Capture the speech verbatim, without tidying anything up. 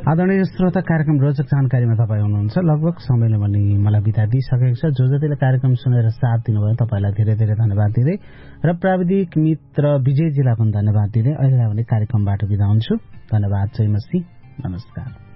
आदरणीय श्रोता, कार्यक्रम रोचक जानकारीमा तपाईँ हुनुहुन्छ। लगभग समयले पनि मलाई बिदा दिइसकेको छ। जो जतिले कार्यक्रम सुनेर साथ दिनुभयो तपाईँलाई धेरै धेरै धन्यवाद दिँदै र प्राविधिक मित्र विजयजीलाई पनि धन्यवाद दिँदै अहिलेलाई भने कार्यक्रमबाट बिदा हुन्छु। धन्यवाद। जय मसी। नमस्कार।